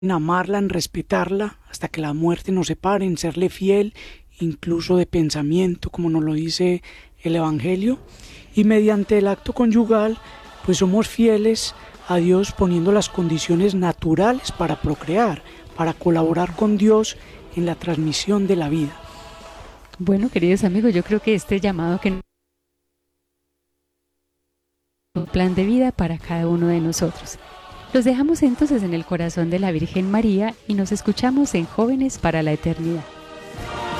en amarla, en respetarla, hasta que la muerte nos separe, en serle fiel, incluso de pensamiento, como nos lo dice el Evangelio. Y mediante el acto conyugal, pues somos fieles a Dios poniendo las condiciones naturales para procrear, para colaborar con Dios en la transmisión de la vida. Bueno, queridos amigos, yo creo que este llamado que nos un plan de vida para cada uno de nosotros. Los dejamos entonces en el corazón de la Virgen María y nos escuchamos en Jóvenes para la Eternidad.